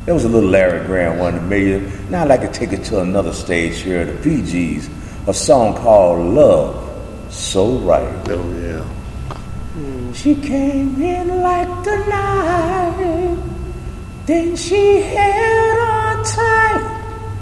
There was a little Larry Graham one, the million. Now I'd like to take it to another stage here, the PGs, a song called Love So Right. Oh, yeah. She came in like the night, then she held